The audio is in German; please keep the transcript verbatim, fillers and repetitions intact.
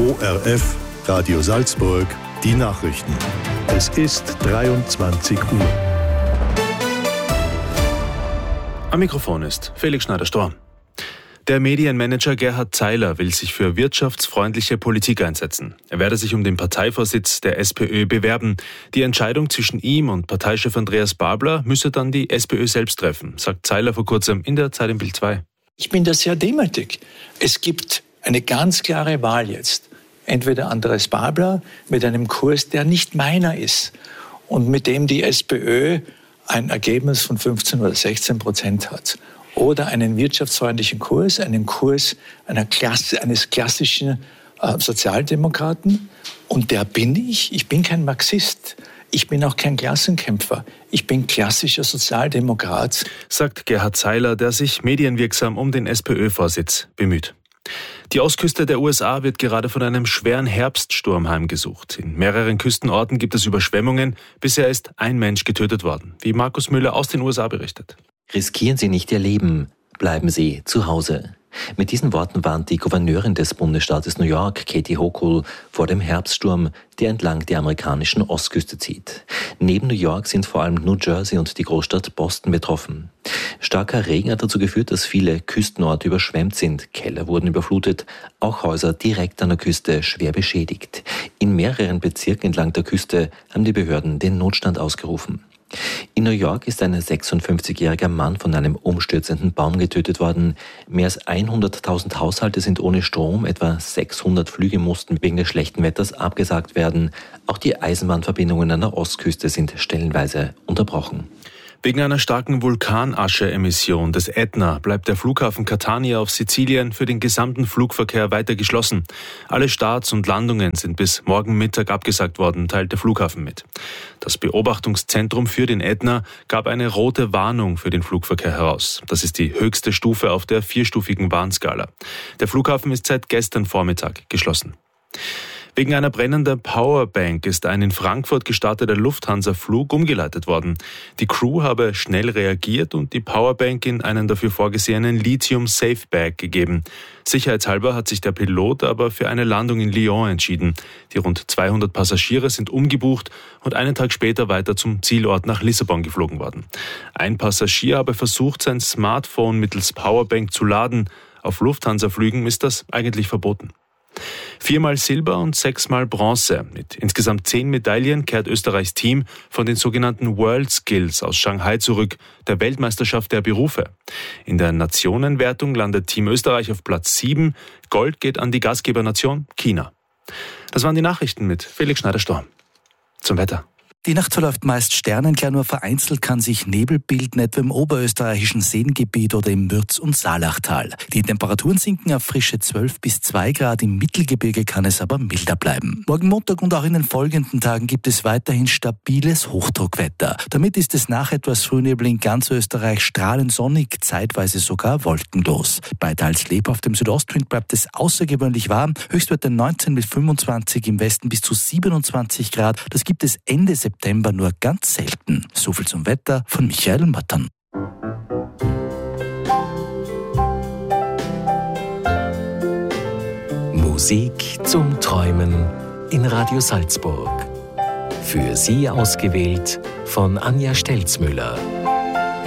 O R F, Radio Salzburg, die Nachrichten. Es ist dreiundzwanzig Uhr. Am Mikrofon ist Felix Schneider-Storm. Der Medienmanager Gerhard Zeiler will sich für wirtschaftsfreundliche Politik einsetzen. Er werde sich um den Parteivorsitz der SPÖ bewerben. Die Entscheidung zwischen ihm und Parteichef Andreas Babler müsse dann die SPÖ selbst treffen, sagt Zeiler vor kurzem in der Zeit im Bild zwei. Ich bin da sehr demütig. Es gibt eine ganz klare Wahl jetzt. Entweder Andreas Babler mit einem Kurs, der nicht meiner ist und mit dem die SPÖ ein Ergebnis von fünfzehn oder sechzehn Prozent hat. Oder einen wirtschaftsfreundlichen Kurs, einen Kurs einer Klasse, eines klassischen äh, Sozialdemokraten. Und der bin ich. Ich bin kein Marxist. Ich bin auch kein Klassenkämpfer. Ich bin klassischer Sozialdemokrat. Sagt Gerhard Zeiler, der sich medienwirksam um den SPÖ-Vorsitz bemüht. Die Ostküste der U S A wird gerade von einem schweren Herbststurm heimgesucht. In mehreren Küstenorten gibt es Überschwemmungen. Bisher ist ein Mensch getötet worden, wie Markus Müller aus den U S A berichtet. Riskieren Sie nicht Ihr Leben, bleiben Sie zu Hause. Mit diesen Worten warnt die Gouverneurin des Bundesstaates New York, Kathy Hochul, vor dem Herbststurm, der entlang der amerikanischen Ostküste zieht. Neben New York sind vor allem New Jersey und die Großstadt Boston betroffen. Starker Regen hat dazu geführt, dass viele Küstenorte überschwemmt sind. Keller wurden überflutet, auch Häuser direkt an der Küste schwer beschädigt. In mehreren Bezirken entlang der Küste haben die Behörden den Notstand ausgerufen. In New York ist ein sechsundfünfzigjähriger Mann von einem umstürzenden Baum getötet worden. Mehr als hunderttausend Haushalte sind ohne Strom, etwa sechshundert Flüge mussten wegen des schlechten Wetters abgesagt werden. Auch die Eisenbahnverbindungen an der Ostküste sind stellenweise unterbrochen. Wegen einer starken Vulkanasche-Emission des Ätna bleibt der Flughafen Catania auf Sizilien für den gesamten Flugverkehr weiter geschlossen. Alle Starts und Landungen sind bis morgen Mittag abgesagt worden, teilt der Flughafen mit. Das Beobachtungszentrum für den Ätna gab eine rote Warnung für den Flugverkehr heraus. Das ist die höchste Stufe auf der vierstufigen Warnskala. Der Flughafen ist seit gestern Vormittag geschlossen. Wegen einer brennenden Powerbank ist ein in Frankfurt gestarteter Lufthansa-Flug umgeleitet worden. Die Crew habe schnell reagiert und die Powerbank in einen dafür vorgesehenen Lithium-Safe-Bag gegeben. Sicherheitshalber hat sich der Pilot aber für eine Landung in Lyon entschieden. Die rund zweihundert Passagiere sind umgebucht und einen Tag später weiter zum Zielort nach Lissabon geflogen worden. Ein Passagier habe versucht, sein Smartphone mittels Powerbank zu laden. Auf Lufthansa-Flügen ist das eigentlich verboten. Viermal Silber und sechsmal Bronze. Mit insgesamt zehn Medaillen kehrt Österreichs Team von den sogenannten World Skills aus Shanghai zurück, der Weltmeisterschaft der Berufe. In der Nationenwertung landet Team Österreich auf Platz sieben. Gold geht an die Gastgebernation China. Das waren die Nachrichten mit Felix Schneider-Storm. Zum Wetter. Die Nacht verläuft meist sternenklar, nur vereinzelt kann sich Nebel bilden, etwa im oberösterreichischen Seengebiet oder im Würz- und Saalachtal. Die Temperaturen sinken auf frische zwölf bis zwei Grad, im Mittelgebirge kann es aber milder bleiben. Morgen Montag und auch in den folgenden Tagen gibt es weiterhin stabiles Hochdruckwetter. Damit ist es nach etwas Frühnebel in ganz Österreich strahlend sonnig, zeitweise sogar wolkenlos. Bei teils lebhaftem Südostwind bleibt es außergewöhnlich warm, Höchstwerte neunzehn bis fünfundzwanzig, im Westen bis zu siebenundzwanzig Grad. Das gibt es Ende September. September nur ganz selten. So viel zum Wetter von Michael Mattern. Musik zum Träumen in Radio Salzburg. Für Sie ausgewählt von Anja Stelzmüller.